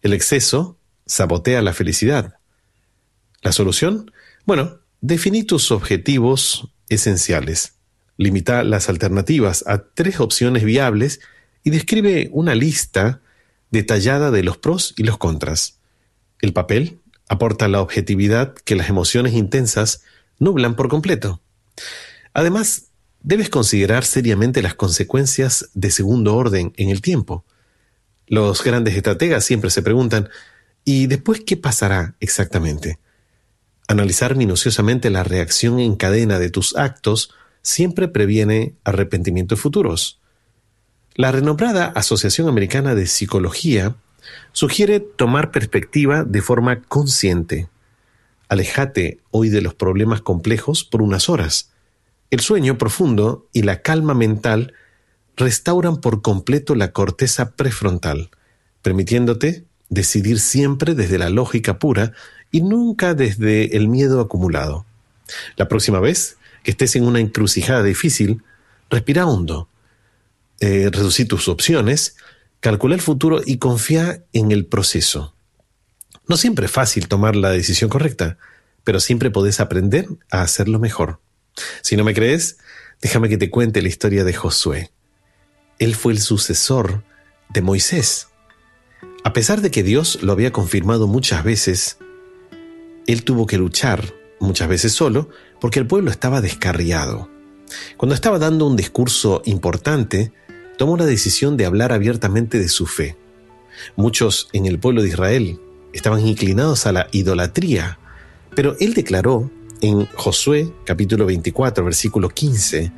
El exceso sabotea la felicidad. ¿La solución? Bueno, definí tus objetivos esenciales. Limita las alternativas a 3 opciones viables y describe una lista detallada de los pros y los contras. El papel aporta la objetividad que las emociones intensas nublan por completo. Además, debes considerar seriamente las consecuencias de segundo orden en el tiempo. Los grandes estrategas siempre se preguntan, ¿y después qué pasará exactamente? Analizar minuciosamente la reacción en cadena de tus actos siempre previene arrepentimientos futuros. La renombrada Asociación Americana de Psicología sugiere tomar perspectiva de forma consciente. Aléjate hoy de los problemas complejos por unas horas. El sueño profundo y la calma mental restauran por completo la corteza prefrontal, permitiéndote decidir siempre desde la lógica pura y nunca desde el miedo acumulado. La próxima vez que estés en una encrucijada difícil, respira hondo, reducí tus opciones, calcula el futuro y confía en el proceso. No siempre es fácil tomar la decisión correcta, pero siempre podés aprender a hacerlo mejor. Si no me crees, déjame que te cuente la historia de Josué. Él fue el sucesor de Moisés. A pesar de que Dios lo había confirmado muchas veces, él tuvo que luchar, muchas veces solo, porque el pueblo estaba descarriado. Cuando estaba dando un discurso importante, tomó la decisión de hablar abiertamente de su fe. Muchos en el pueblo de Israel estaban inclinados a la idolatría, pero él declaró en Josué capítulo 24, versículo 15,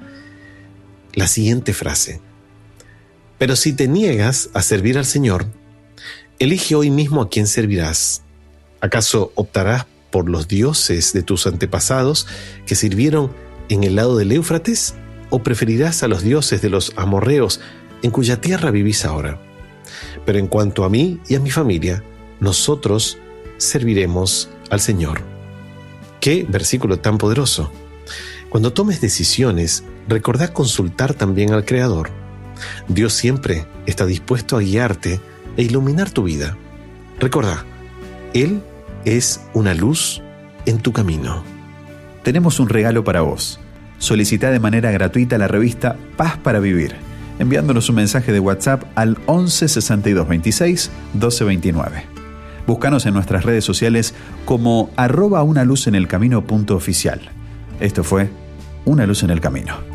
la siguiente frase: pero si te niegas a servir al Señor, elige hoy mismo a quién servirás. ¿Acaso optarás por los dioses de tus antepasados que sirvieron en el lado del Éufrates? ¿O preferirás a los dioses de los amorreos en cuya tierra vivís ahora? Pero en cuanto a mí y a mi familia, nosotros serviremos al Señor. ¡Qué versículo tan poderoso! Cuando tomes decisiones, recordá consultar también al Creador. Dios siempre está dispuesto a guiarte e iluminar tu vida. Recordá, Él es una luz en tu camino. Tenemos un regalo para vos. Solicita de manera gratuita la revista Paz para Vivir, enviándonos un mensaje de WhatsApp al 11 62 26 12 29. Búscanos en nuestras redes sociales como @unaluzenelcamino.oficial. Esto fue Una Luz en el Camino.